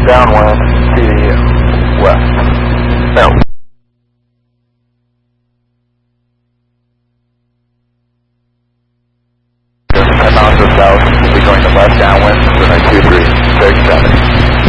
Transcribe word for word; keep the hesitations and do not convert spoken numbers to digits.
downwind to the west. No. Headbound to the south, we'll be going to left downwind, runway two three, six seven.